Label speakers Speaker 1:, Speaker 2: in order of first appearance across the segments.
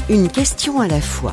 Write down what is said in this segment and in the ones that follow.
Speaker 1: Une question à la fois.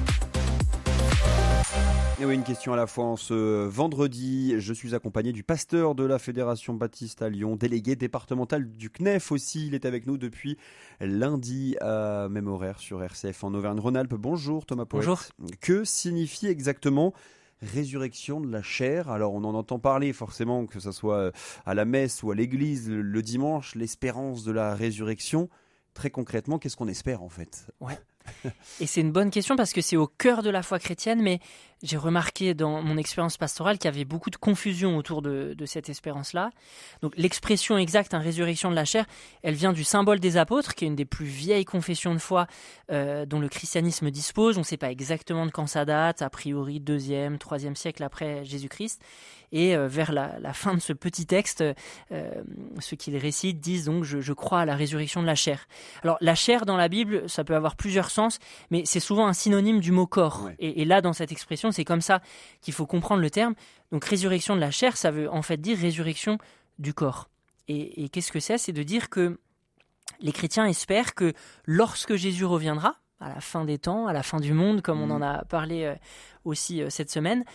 Speaker 2: Et oui, une question à la fois. En ce vendredi, je suis accompagné du pasteur de la Fédération Baptiste à Lyon, délégué départemental du CNEF aussi. Il est avec nous depuis lundi à même horaire sur RCF en Auvergne-Rhône-Alpes. Bonjour Thomas Poët.
Speaker 3: Bonjour.
Speaker 2: Que signifie exactement résurrection de la chair? Alors on en entend parler forcément, que ce soit à la messe ou à l'église le dimanche, l'espérance de la résurrection. Très concrètement, qu'est-ce qu'on espère en fait?
Speaker 3: Ouais. Et c'est une bonne question parce que c'est au cœur de la foi chrétienne, mais j'ai remarqué dans mon expérience pastorale qu'il y avait beaucoup de confusion autour de cette espérance-là. Donc l'expression exacte, résurrection de la chair, elle vient du symbole des apôtres, qui est une des plus vieilles confessions de foi dont le christianisme dispose. On ne sait pas exactement de quand ça date, a priori 2e, 3e siècle après Jésus-Christ. Et vers la fin de ce petit texte, ceux qui les récitent disent donc « je crois à la résurrection de la chair ». Alors la chair dans la Bible, ça peut avoir plusieurs sens, mais c'est souvent un synonyme du mot corps. Ouais. Et là, dans cette expression, c'est comme ça qu'il faut comprendre le terme. Donc résurrection de la chair, ça veut en fait dire résurrection du corps. Et qu'est-ce que c'est? C'est de dire que les chrétiens espèrent que lorsque Jésus reviendra, à la fin des temps, à la fin du monde, comme on en a parlé aussi cette semaine,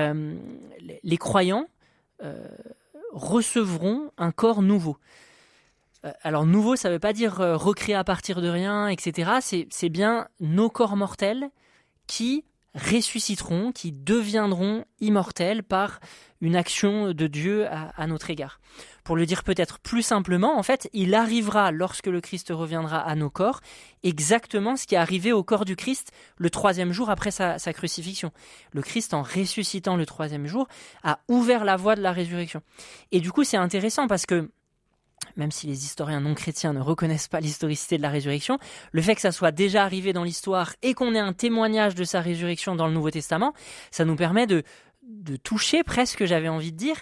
Speaker 3: les croyants recevront un corps nouveau. Alors nouveau, ça ne veut pas dire recréé à partir de rien, etc. C'est bien nos corps mortels qui ressusciteront, qui deviendront immortels par une action de Dieu à notre égard. Pour le dire peut-être plus simplement, en fait, il arrivera, lorsque le Christ reviendra à nos corps, exactement ce qui est arrivé au corps du Christ le 3e jour après sa crucifixion. Le Christ, en ressuscitant le 3e jour, a ouvert la voie de la résurrection. Et du coup, c'est intéressant parce que même si les historiens non chrétiens ne reconnaissent pas l'historicité de la résurrection, le fait que ça soit déjà arrivé dans l'histoire et qu'on ait un témoignage de sa résurrection dans le Nouveau Testament, ça nous permet de toucher presque, j'avais envie de dire,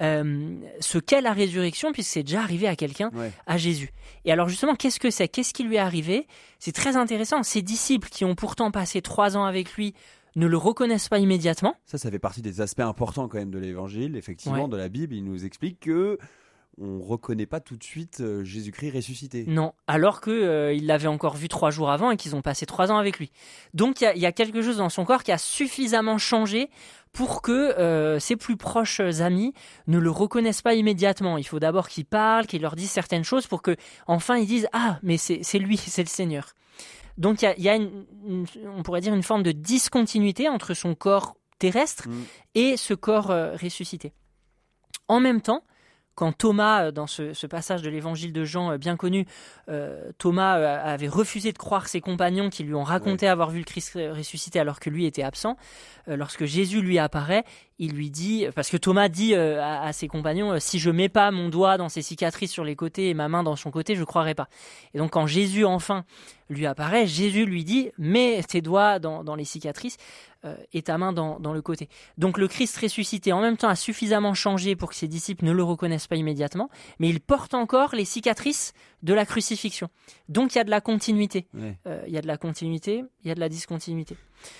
Speaker 3: ce qu'est la résurrection, puisque c'est déjà arrivé à quelqu'un, à Jésus. Et alors justement, qu'est-ce que c'est? Qu'est-ce qui lui est arrivé? C'est très intéressant. Ses disciples qui ont pourtant passé 3 ans avec lui ne le reconnaissent pas immédiatement.
Speaker 2: Ça fait partie des aspects importants quand même de l'Évangile, effectivement, de la Bible. Il nous explique que on ne reconnaît pas tout de suite Jésus-Christ ressuscité.
Speaker 3: Non, alors qu'il l'avait encore vu 3 jours avant et qu'ils ont passé 3 ans avec lui. Donc il y a quelque chose dans son corps qui a suffisamment changé pour que ses plus proches amis ne le reconnaissent pas immédiatement. Il faut d'abord qu'il parle, qu'il leur dise certaines choses pour qu'enfin ils disent « Ah, mais c'est lui, c'est le Seigneur ». Donc il y a on pourrait dire une forme de discontinuité entre son corps terrestre et ce corps ressuscité. En même temps, quand Thomas, dans ce passage de l'évangile de Jean bien connu, Thomas avait refusé de croire ses compagnons qui lui ont raconté avoir vu le Christ ressuscité alors que lui était absent, lorsque Jésus lui apparaît, il lui dit, parce que Thomas dit à ses compagnons, si je mets pas mon doigt dans ses cicatrices sur les côtés et ma main dans son côté, je croirai pas. Et donc quand Jésus enfin lui apparaît, Jésus lui dit, mets tes doigts dans les cicatrices et ta main dans le côté. Donc le Christ ressuscité en même temps a suffisamment changé pour que ses disciples ne le reconnaissent pas immédiatement, mais il porte encore les cicatrices de la crucifixion. Donc il y a de la continuité. Il y a de la continuité, il y a de la discontinuité.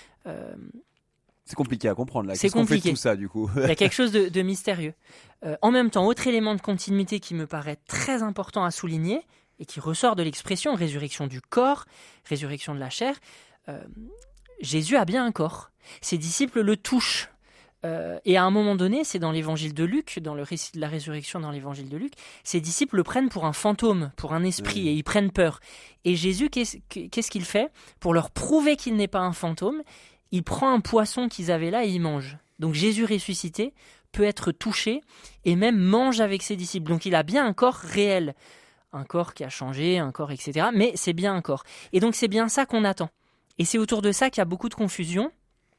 Speaker 2: C'est compliqué à comprendre là.
Speaker 3: C'est
Speaker 2: Qu'est-ce qu'on fait
Speaker 3: compliqué.
Speaker 2: de tout ça du coup?
Speaker 3: Il y a quelque chose de mystérieux. En même temps, autre élément de continuité qui me paraît très important à souligner et qui ressort de l'expression résurrection du corps, résurrection de la chair, Jésus a bien un corps. Ses disciples le touchent. Et à un moment donné, c'est dans l'évangile de Luc, dans le récit de la résurrection dans l'évangile de Luc, ses disciples le prennent pour un fantôme, pour un esprit, et ils prennent peur. Et Jésus, qu'est-ce qu'il fait? Pour leur prouver qu'il n'est pas un fantôme, il prend un poisson qu'ils avaient là et il mange. Donc Jésus ressuscité peut être touché et même mange avec ses disciples. Donc il a bien un corps réel, un corps qui a changé, un corps etc. Mais c'est bien un corps. Et donc c'est bien ça qu'on attend. Et c'est autour de ça qu'il y a beaucoup de confusion.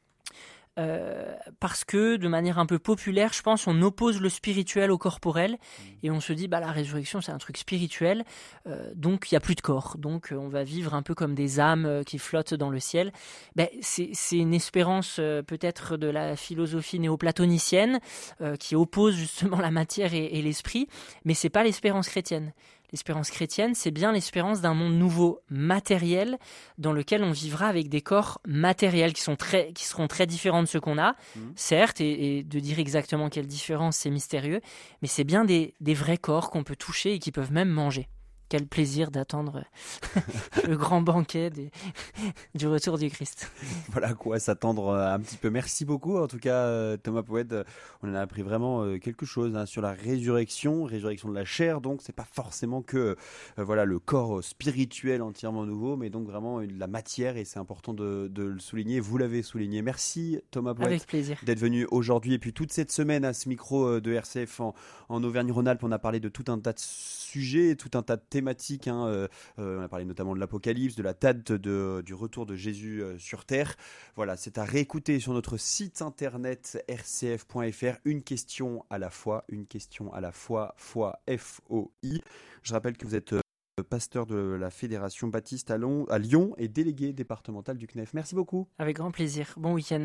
Speaker 3: Parce que de manière un peu populaire, je pense, on oppose le spirituel au corporel et on se dit la résurrection c'est un truc spirituel, donc il n'y a plus de corps, donc on va vivre un peu comme des âmes qui flottent dans le ciel. C'est une espérance peut-être de la philosophie néoplatonicienne qui oppose justement la matière et l'esprit, mais c'est pas l'espérance chrétienne. L'espérance chrétienne, c'est bien l'espérance d'un monde nouveau matériel dans lequel on vivra avec des corps matériels qui seront très différents de ceux qu'on a, certes, et de dire exactement quelle différence, c'est mystérieux, mais c'est bien des vrais corps qu'on peut toucher et qui peuvent même manger. quel plaisir d'attendre le grand banquet du retour du Christ.
Speaker 2: Voilà quoi, s'attendre un petit peu. Merci beaucoup en tout cas Thomas Poète, on en a appris vraiment quelque chose sur la résurrection de la chair, donc c'est pas forcément que voilà le corps spirituel entièrement nouveau, mais donc vraiment de la matière, et c'est important de le souligner, vous l'avez souligné. Merci Thomas Poète.
Speaker 3: Avec plaisir.
Speaker 2: D'être venu aujourd'hui et puis toute cette semaine à ce micro de RCF en Auvergne-Rhône-Alpes. On a parlé de tout un tas de sujets, tout un tas de thématiques. On a parlé notamment de l'Apocalypse, de la date du retour de Jésus sur Terre. Voilà, c'est à réécouter sur notre site internet rcf.fr. Une question à la fois, foi, F-O-I. Je rappelle que vous êtes pasteur de la Fédération Baptiste à Lyon et délégué départemental du CNEF. Merci beaucoup.
Speaker 3: Avec grand plaisir. Bon week-end.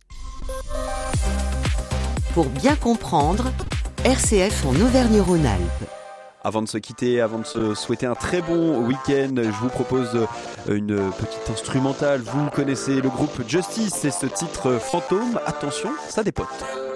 Speaker 1: Pour bien comprendre, RCF en Auvergne-Rhône-Alpes.
Speaker 2: Avant de se quitter, avant de se souhaiter un très bon week-end, je vous propose une petite instrumentale. Vous connaissez le groupe Justice et ce titre Fantôme. Attention, ça dépote.